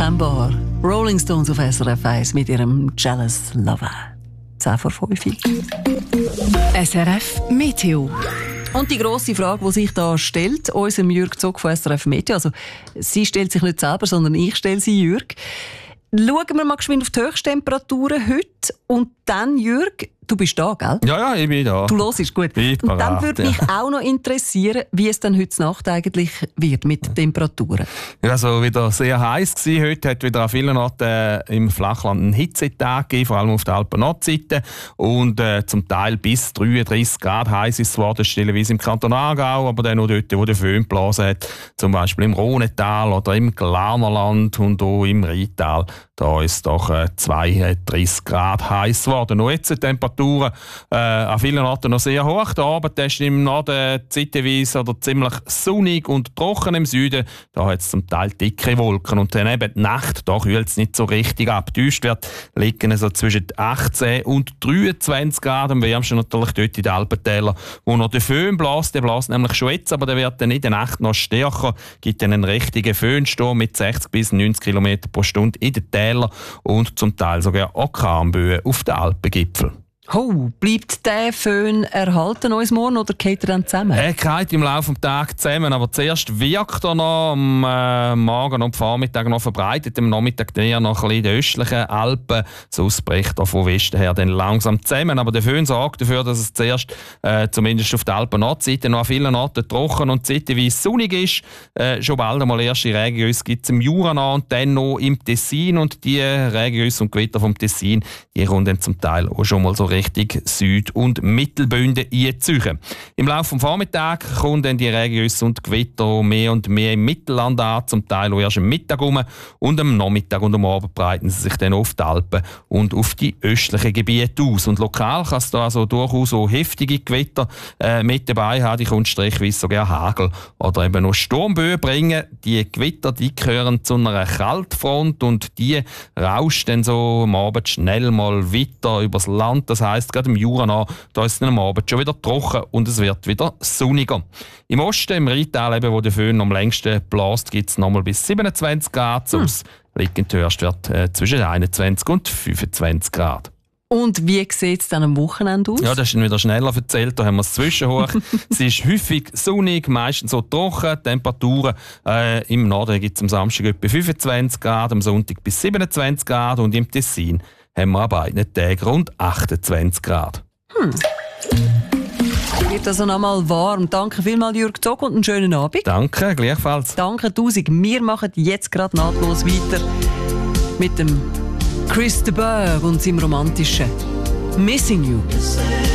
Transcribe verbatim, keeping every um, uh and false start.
Unverkennbar. Rolling Stones auf S R F eins mit ihrem Jealous Lover. zehn vor fünf. S R F Meteo. Und die grosse Frage, die sich da stellt, unserem Jürg Zog von S R F Meteo, also sie stellt sich nicht selber, sondern ich stelle sie Jürg. Schauen wir mal geschwind auf die Höchsttemperaturen heute und dann, Jürg, du bist da, gell? Ja, ja, ich bin da. Du hörst, gut. Bin und dann parat, würde ja. mich auch noch interessieren, wie es dann heute Nacht eigentlich wird mit den Temperaturen. Ja, also wieder sehr heiß gewesen. Heute hat wieder an vielen Orten äh, im Flachland einen Hitzetag gegeben, vor allem auf der Alpen-Nordseite. Und äh, zum Teil bis dreiunddreissig Grad heiß ist es geworden, stellenweise im Kanton Aargau, aber dann auch dort, wo der Föhn geblasen hat, zum Beispiel im Rhonetal oder im Glarnerland und auch im Rheintal. Da ist es doch äh, zweiunddreissig Grad heiß geworden. Noch jetzt die Temperaturen äh, an vielen Orten noch sehr hoch. Der Abend ist im Norden zeitweise oder ziemlich sonnig und trocken im Süden. Da hat es zum Teil dicke Wolken. Und dann eben die Nacht, da kühlt es nicht so richtig ab. Die Höchstwerte liegen so zwischen achtzehn und dreiundzwanzig Grad. Am wärmsten natürlich dort in den Alpentälern, wo noch der Föhn bläst. Der bläst nämlich schon jetzt, aber der wird dann in der Nacht noch stärker. Gibt dann einen richtigen Föhnsturm mit sechzig bis neunzig Kilometer pro Stunde in den Tälern und zum Teil sogar Orkanböen auf den Alpengipfeln. Oh, bleibt der Föhn erhalten uns morgen oder geht er dann zusammen? Er geht im Laufe des Tages zusammen, aber zuerst wirkt er noch am äh, Morgen und am Vormittag noch verbreitet, am Nachmittag eher noch ein bisschen in den östlichen Alpen. Sonst bricht er von Westen her dann langsam zusammen. Aber der Föhn sorgt dafür, dass es zuerst, äh, zumindest auf der Alpen-Nordseite, noch an vielen Orten trocken und zeitweise sonnig ist. Äh, schon bald einmal erste Regengüsse gibt es im Jura noch und dann noch im Tessin. Und die Regengüsse und Gewitter vom Tessin, die kommen dann zum Teil auch schon mal so richtig Süd- und Mittelbünden einziehen. Im Laufe des Vormittags kommen dann die Regengüsse und Gewitter mehr und mehr im Mittelland an, zum Teil auch erst am Mittag rum. Und am Nachmittag und am Abend breiten sie sich dann auf die Alpen und auf die östlichen Gebiete aus. Und lokal kann es da also durchaus so heftige Gewitter äh, mit dabei haben. Die kommt strichweise sogar Hagel oder eben noch Sturmböen bringen. Die Gewitter, die gehören zu einer Kaltfront und die rauscht dann so am Abend schnell mal weiter übers Land. Das heisst, gerade im Jura noch, da ist es am Abend schon wieder trocken und es wird wieder sonniger. Im Osten, im Rheintal, eben, wo der Föhn am längsten bläst, gibt es nochmal bis siebenundzwanzig Grad. Sonst hm. liegt der Höchstwert äh, zwischen einundzwanzig und fünfundzwanzig Grad. Und wie sieht es dann am Wochenende aus? Ja, das ist dann wieder schneller erzählt. Da haben wir es zwischenhoch. Es ist häufig sonnig, meistens so trocken. Temperaturen äh, im Norden gibt es am Samstag etwa fünfundzwanzig Grad, am Sonntag bis siebenundzwanzig Grad und im Tessin haben wir an beiden Tagen rund achtundzwanzig Grad. Hm. Wird also noch mal warm. Danke vielmals, Jürg Zog, und einen schönen Abend. Danke, gleichfalls. Danke tausend. Wir machen jetzt gerade nahtlos weiter mit dem Chris de Burgh und seinem romantischen Missing You.